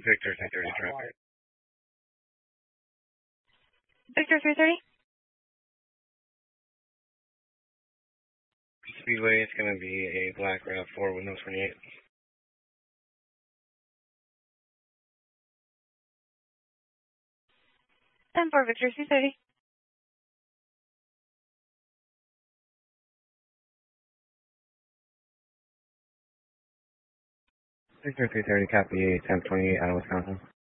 Victor 330 traffic. Victor 330. Speedway is going to be a black RAV4 window 28. 10-4 Victor 330. Victor 330, copy 1028 out of Wisconsin.